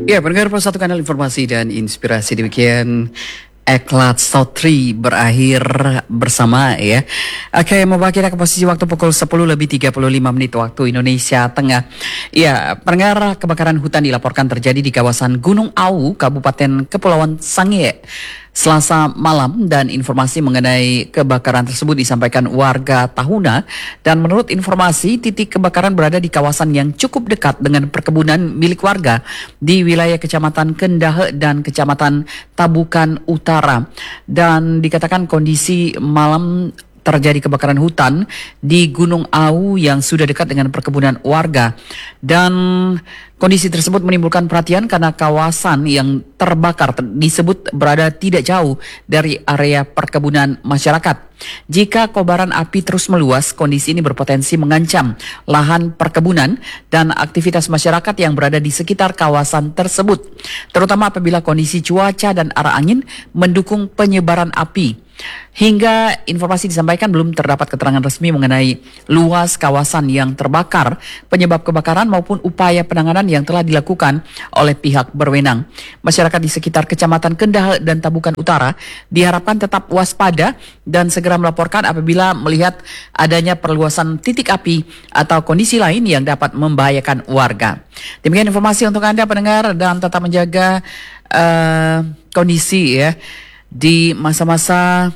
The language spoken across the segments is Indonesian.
Ya, pendengar Pro 1 Kanal Informasi dan Inspirasi, demikian Eklat Sautri berakhir bersama ya. Oke, membawa kita ke posisi waktu pukul 10:35 waktu Indonesia Tengah. Ya, pendengar, kebakaran hutan dilaporkan terjadi di kawasan Gunung Au, Kabupaten Kepulauan Sangihe, Selasa malam, dan informasi mengenai kebakaran tersebut disampaikan warga Tahuna. Dan menurut informasi, titik kebakaran berada di kawasan yang cukup dekat dengan perkebunan milik warga di wilayah Kecamatan Kendahe dan Kecamatan Tabukan Utara. Dan dikatakan kondisi malam terjadi kebakaran hutan di Gunung Au yang sudah dekat dengan perkebunan warga. Dan kondisi tersebut menimbulkan perhatian karena kawasan yang terbakar disebut berada tidak jauh dari area perkebunan masyarakat. Jika kobaran api terus meluas, kondisi ini berpotensi mengancam lahan perkebunan dan aktivitas masyarakat yang berada di sekitar kawasan tersebut, terutama apabila kondisi cuaca dan arah angin mendukung penyebaran api. Hingga informasi disampaikan belum terdapat keterangan resmi mengenai luas kawasan yang terbakar, penyebab kebakaran maupun upaya penanganan yang telah dilakukan oleh pihak berwenang. Masyarakat di sekitar Kecamatan Kendahe dan Tabukan Utara diharapkan tetap waspada dan segera melaporkan apabila melihat adanya perluasan titik api atau kondisi lain yang dapat membahayakan warga. Demikian informasi untuk Anda pendengar, dan tetap menjaga kondisi ya di masa-masa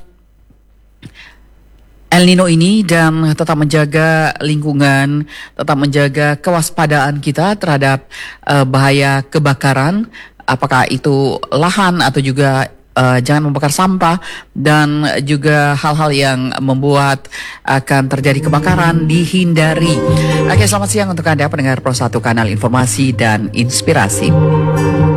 El Nino ini, dan tetap menjaga lingkungan, tetap menjaga kewaspadaan kita terhadap bahaya kebakaran, apakah itu lahan atau juga jangan membakar sampah, dan juga hal-hal yang membuat akan terjadi kebakaran dihindari. Oke, selamat siang untuk Anda pendengar Pro 1 Kanal Informasi dan Inspirasi.